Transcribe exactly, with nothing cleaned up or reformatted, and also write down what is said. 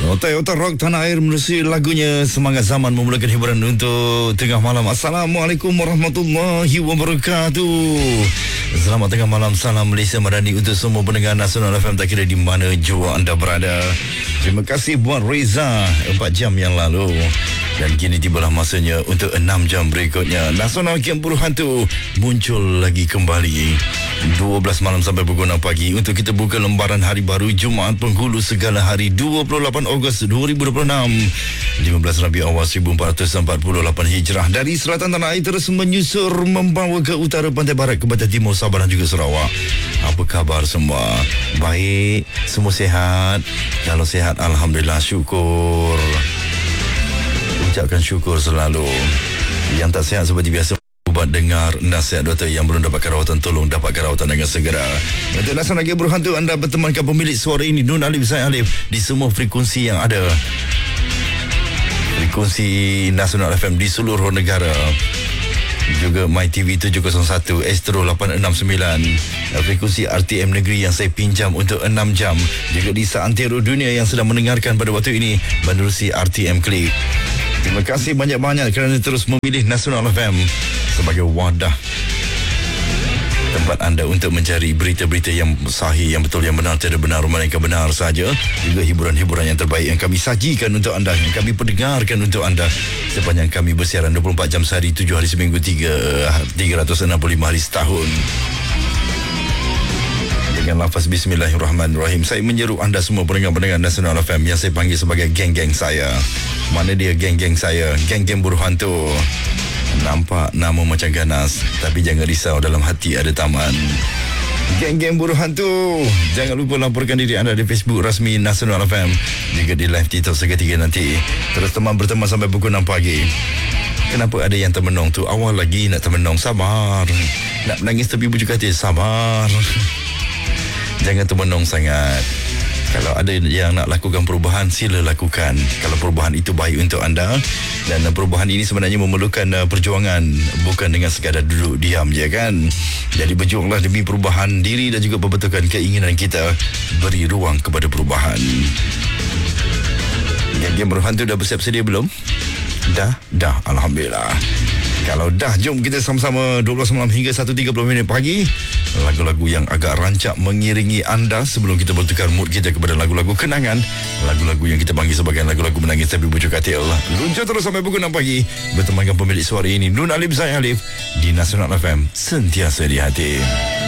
Toyota Rock Tanah Air menerusi lagunya Semangat Zaman memulakan hiburan untuk tengah malam. Assalamualaikum warahmatullahi wabarakatuh. Selamat tengah malam, salam Malaysia Madani untuk semua pendengar Nasional F M tak kira di mana jua anda berada. Terima kasih buat Reza empat jam yang lalu. Dan kini tibalah masanya untuk enam jam berikutnya. Nasional Camp Buruh Hantu muncul lagi kembali dua belas malam sampai pukul enam pagi untuk kita buka lembaran hari baru Jumaat Penghulu segala hari dua puluh lapan Ogos dua ribu dua puluh enam, lima belas Rabiul Awal seribu empat ratus empat puluh lapan Hijrah. Dari selatan tanah air terus menyusur membawa ke utara pantai barat ke barat timur Sabah dan juga Sarawak. Apa khabar semua? Baik, semua sihat? Kalau sihat, alhamdulillah, syukur. Ucapkan syukur selalu. Yang tak sihat seperti biasa, ubat dengar nasihat doktor. Yang belum dapatkan rawatan, tolong dapatkan rawatan dengan segera. Untuk Nasional Camp Buruh Hantu, anda bertemankan pemilik suara ini, Nun Alif Zain Alif, di semua frekuensi yang ada. Frekuensi Nasional F M di seluruh negara. Juga MyTV tujuh kosong satu, Astro lapan enam sembilan, frekuensi R T M Negeri yang saya pinjam untuk enam jam. Juga di seantero dunia yang sedang mendengarkan pada waktu ini menerusi R T M Click. Terima kasih banyak-banyak kerana terus memilih Nasional F M sebagai wadah tempat anda untuk mencari berita-berita yang sahih, yang betul, yang benar, tiada benar, melainkan benar saja. Juga hiburan-hiburan yang terbaik yang kami sajikan untuk anda, yang kami pendengarkan untuk anda sepanjang kami bersiaran dua puluh empat jam sehari, tujuh hari seminggu, tiga ratus enam puluh lima hari setahun. Dengan lafaz Bismillahirrahmanirrahim, saya menyeru anda semua pendengar-pendengar Nasional F M yang saya panggil sebagai geng-geng saya. Mana dia geng-geng saya? Geng-geng Buruh Hantu. Nampak nama macam ganas, tapi jangan risau, dalam hati ada taman. Geng-geng Buruh Hantu, jangan lupa laporkan diri anda di Facebook rasmi Nasional F M, juga di live TikTok seketika nanti. Terus teman berteman sampai pukul enam pagi. Kenapa ada yang termenung tu? Awal lagi nak termenung, sabar. Nak menangis tepi bujuk hati, sabar. Jangan termenung sangat. Kalau ada yang nak lakukan perubahan, sila lakukan. Kalau perubahan itu baik untuk anda. Dan perubahan ini sebenarnya memerlukan uh, perjuangan, bukan dengan sekadar duduk diam je kan. Jadi berjuanglah demi perubahan diri dan juga pembetulkan keinginan kita. Beri ruang kepada perubahan. Yang Buruh Hantu dah bersiap sedia belum? Dah? Dah, alhamdulillah. Kalau dah, jom kita sama-sama dua belas malam hingga satu tiga puluh minit pagi. Lagu-lagu yang agak rancak mengiringi anda sebelum kita bertukar mood kita kepada lagu-lagu kenangan. Lagu-lagu yang kita panggil sebagai lagu-lagu menangis tapi bujuk hati Allah. Luncur terus sampai pukul enam pagi. Bertemankan pemilik suara ini, Nun Alif Zain Alif, di Nasional F M, sentiasa di hati.